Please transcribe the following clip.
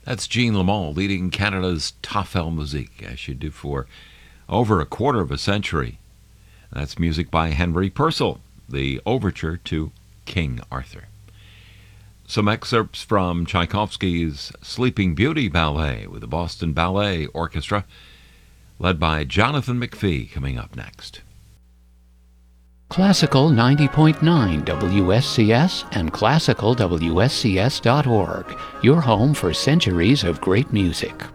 That's Jean Lamont leading Canada's Tafel Musique, as she did for over a quarter of a century. That's music by Henry Purcell, the overture to King Arthur. Some excerpts from Tchaikovsky's Sleeping Beauty Ballet with the Boston Ballet Orchestra, led by Jonathan McPhee, coming up next. Classical 90.9 WSCS and classicalwscs.org, your home for centuries of great music.